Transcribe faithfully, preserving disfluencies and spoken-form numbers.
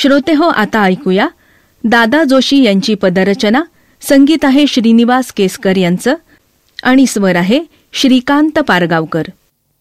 श्रोते हो, आता ऐकूया दादा जोशी यांची पदरचना. संगीत आहे श्रीनिवास केसकर यांचं आणि स्वर आहे श्रीकांत पारगावकर.